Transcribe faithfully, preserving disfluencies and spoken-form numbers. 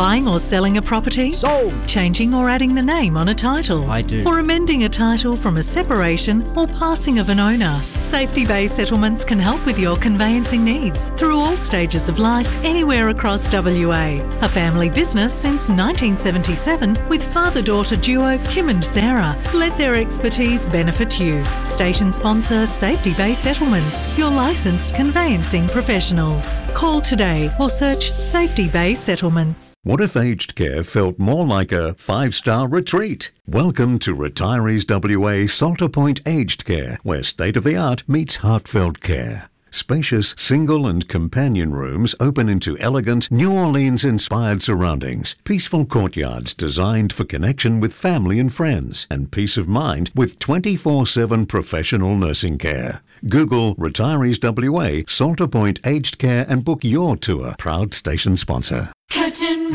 Buying or selling a property? Sold. Changing or adding the name on a title? I do. Or amending a title from a separation or passing of an owner? Safety Bay Settlements can help with your conveyancing needs through all stages of life, anywhere across W A. A family business since nineteen seventy-seven with father-daughter duo Kim and Sarah. Let their expertise benefit you. Station sponsor Safety Bay Settlements, your licensed conveyancing professionals. Call today or search Safety Bay Settlements. What if aged care felt more like a five-star retreat? Welcome to Retirees W A Salter Point Aged Care, where state-of-the-art meets heartfelt care. Spacious single and companion rooms open into elegant New Orleans-inspired surroundings, peaceful courtyards designed for connection with family and friends, and peace of mind with twenty-four seven professional nursing care. Google Retirees W A Salter Point Aged Care and book your tour. Proud station sponsor. Curtain